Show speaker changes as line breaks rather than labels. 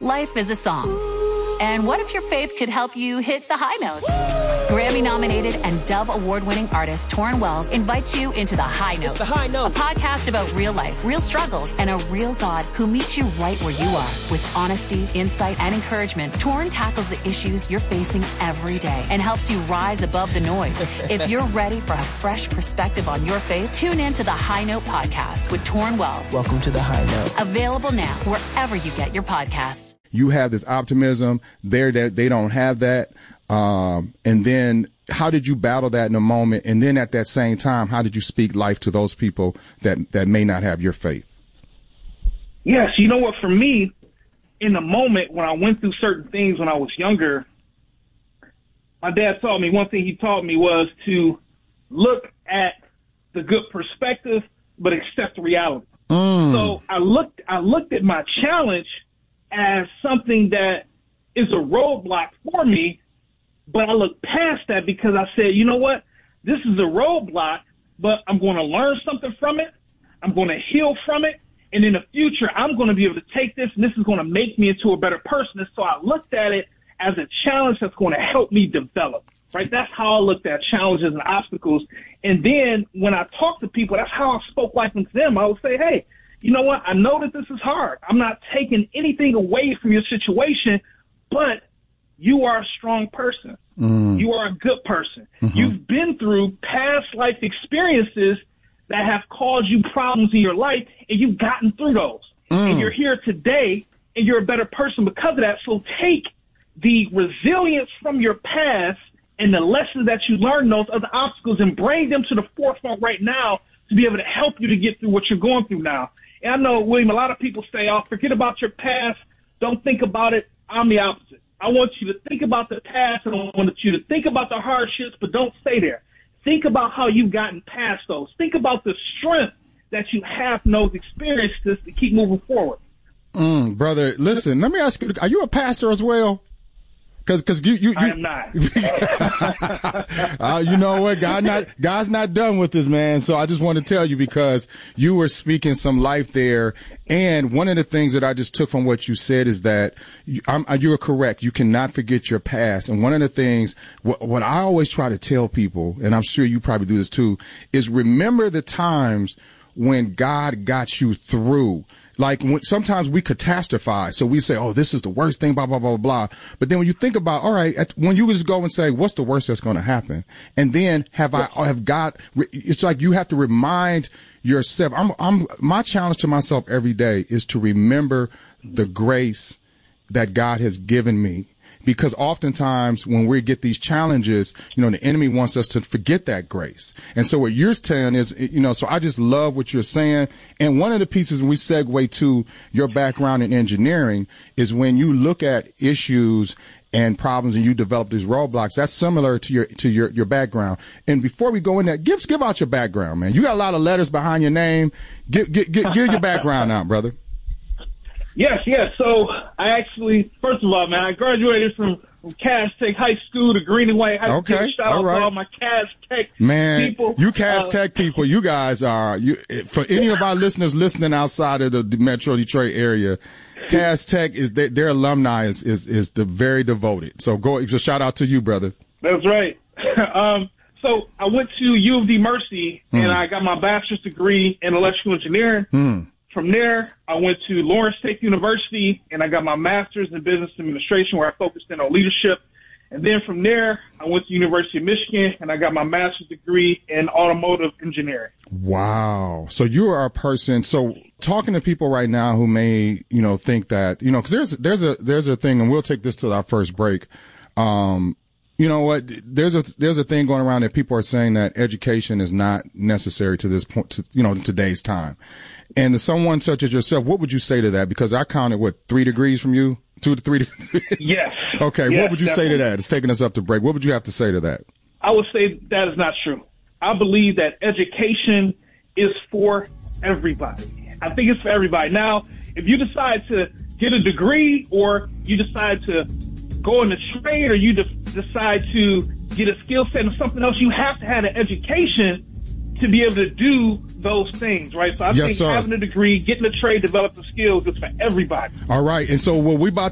Life is a song. And what if your faith could help you hit the high notes? Grammy-nominated and Dove Award-winning artist Torrin Wells invites you into The High Note.
It's The High Note.
A podcast about real life, real struggles, and a real God who meets you right where you are. With honesty, insight, and encouragement, Torrin tackles the issues you're facing every day and helps you rise above the noise. If you're ready for a fresh perspective on your faith, tune in to The High Note podcast with Torrin Wells.
Welcome to The High Note.
Available now wherever you get your podcasts.
You have this optimism there that they don't have that. And then how did you battle that in a moment? And then at that same time, how did you speak life to those people that may not have your faith?
Yes. You know what? For me, in the moment when I went through certain things when I was younger, my dad taught me, one thing he taught me was to look at the good perspective, but accept the reality. So I looked at my challenge as something that is a roadblock for me, but I looked past that because I said, you know what? This is a roadblock, but I'm going to learn something from it. I'm going to heal from it. And in the future, I'm going to be able to take this, and this is going to make me into a better person. And so I looked at it as a challenge that's going to help me develop, right? That's how I looked at challenges and obstacles. And then when I talk to people, that's how I spoke life into them. I would say, hey, you know what? I know that this is hard. I'm not taking anything away from your situation, but you are a strong person. You are a good person. You've been through past life experiences that have caused you problems in your life, and you've gotten through those. And you're here today, and you're a better person because of that. So take the resilience from your past and the lessons that you learned, those other obstacles, and bring them to the forefront right now to be able to help you to get through what you're going through now. And I know, William, a lot of people say, oh, forget about your past. Don't think about it. I'm the opposite. I want you to think about the past, and I want you to think about the hardships, but don't stay there. Think about how you've gotten past those. Think about the strength that you have from those experiences to keep moving forward.
Brother, listen, let me ask you, are you a pastor as well? Cause you
I am not.
You know what? God's not done with this, man. So I just want to tell you, because you were speaking some life there. And one of the things that I just took from what you said is that you're correct. You cannot forget your past. And one of the things, what I always try to tell people, and I'm sure you probably do this too, is remember the times when God got you through. Like sometimes we catastrophize. So we say, oh, this is the worst thing, blah, blah, blah, blah. But then when you think about, all right, when you just go and say, what's the worst that's going to happen? And then it's like you have to remind yourself. My challenge to myself every day is to remember the grace that God has given me. Because oftentimes when we get these challenges, the enemy wants us to forget that grace. And so what you're saying is, so I just love what you're saying. And one of the pieces we segue to your background in engineering is when you look at issues and problems and you develop these roadblocks, that's similar to your background. And before we go in there, give out your background, man. You got a lot of letters behind your name. Give your background out, brother.
Yes. So I actually, first of all, man, I graduated from Cass Tech High School to Green and White High School. Shout out to all my Cass Tech people.
You Cass Tech people, you guys are, for any of our listeners listening outside of the Metro Detroit area, Cass Tech their alumni is the very devoted. So just shout out to you, brother.
That's right. So I went to U of D Mercy and I got my bachelor's degree in electrical engineering. From there, I went to Lawrence State University, and I got my master's in business administration, where I focused in on leadership. And then from there, I went to University of Michigan, and I got my master's degree in automotive engineering. Wow.
So you are a person. So talking to people right now who may, think that, because there's a thing, and we'll take this to our first break. You know what? There's a thing going around that people are saying that education is not necessary to this point, to today's time. And to someone such as yourself, what would you say to that? Because I counted, 3 degrees from you? 2 to 3 degrees?
Yes.
Okay.
Yes,
what would you say to that? It's taking us up to break. What would you have to say to that?
I would say that is not true. I believe that education is for everybody. I think it's for everybody. Now, if you decide to get a degree, or you decide to go in a trade, or you decide to get a skill set or something else, you have to have an education to be able to do those things, right? So I think having a degree, getting a trade, developing skills is for everybody.
All right. And so what we about